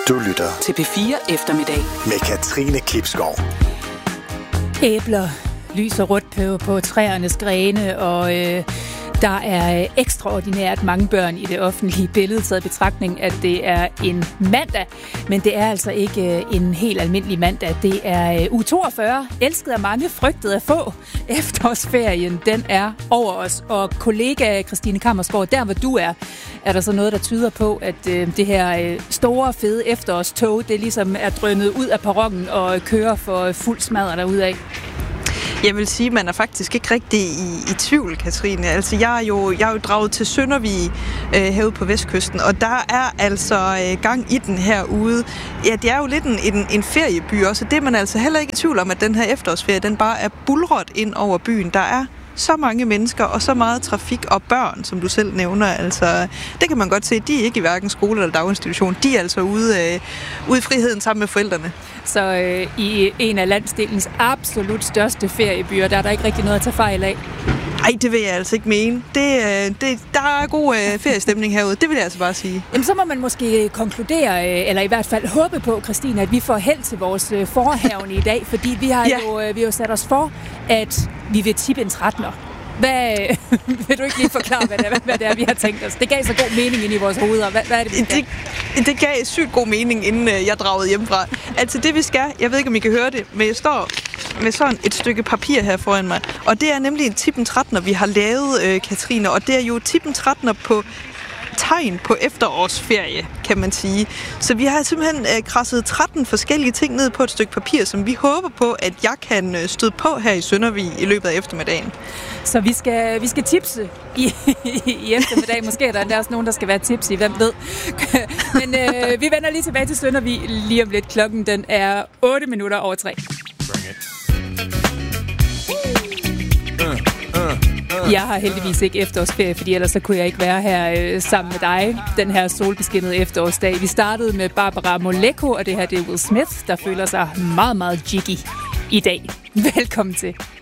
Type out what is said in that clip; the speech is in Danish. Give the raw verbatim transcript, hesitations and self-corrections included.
Du lytter til P fire Eftermiddag med Katrine Klipskov. Æbler lyser rødt på, på træernes grene, og øh, der er ekstraordinært mange børn i det offentlige billede, taget i betragtning, at det er en mandag. Men det er altså ikke en helt almindelig mandag. Det er uge toogfyrre, elsket af mange, frygtet af få. Efterårsferien, den er over os. Og kollega Christine Kammersgaard, der hvor du er, er der så noget, der tyder på, at øh, det her øh, store, fede efterårstog, det ligesom er drønet ud af perronen og kører for fuld smadre derudad? Jeg vil sige, at man er faktisk ikke rigtig i, i tvivl, Katrine. Altså, jeg er jo, jeg er jo draget til Søndervig øh, herude på Vestkysten, og der er altså øh, gang i den herude. Ja, det er jo lidt en, en, en ferieby også, og det er man altså heller ikke i tvivl om, at den her efterårsferie, den bare er bulret ind over byen. Der er så mange mennesker og så meget trafik og børn, som du selv nævner. Altså, det kan man godt se. De er ikke i hverken skole eller daginstitution. De er altså ude, øh, ude i friheden sammen med forældrene. Så øh, i en af landsdelens absolut største feriebyer, der er der ikke rigtig noget at tage fejl af. Ej, det vil jeg altså ikke mene. Det, det, der er god øh, feriestemning herude, det vil jeg altså bare sige. Jamen, så må man måske konkludere, eller i hvert fald håbe på, Christine, at vi får held til vores forhavne i dag, fordi vi har, ja. jo, vi har jo sat os for, at vi vil tippe en trettener. Hvad, vil du ikke lige forklare, hvad det, er, hvad det er, vi har tænkt os? Det gav så god mening ind i vores hoveder. Hvad, hvad er det, vi skal? Det, det gav sygt god mening, inden jeg dragede hjemmefra. Altså det, vi skal, jeg ved ikke, om I kan høre det, men jeg står med sådan et stykke papir her foran mig. Og det er nemlig en tippen trettener, vi har lavet, øh, Katrine. Og det er jo tippen trettener på tegn på efterårsferie, kan man sige. Så vi har simpelthen øh, krasset tretten forskellige ting ned på et stykke papir, som vi håber på, at jeg kan øh, støde på her i Søndervig i løbet af eftermiddagen. Så vi skal, vi skal tipse i, i eftermiddag. Måske er der endda også nogen, der skal være tips i, hvem ved. Men øh, vi vender lige tilbage til Søndervig lige om lidt. Klokken den er otte minutter over tre. Jeg har heldigvis ikke efterårsferie, fordi ellers så kunne jeg ikke være her øh, sammen med dig den her solbeskinnede efterårsdag. Vi startede med Barbara Moleko, og det her det er Will Smith, der føler sig meget, meget jiggy i dag. Velkommen til.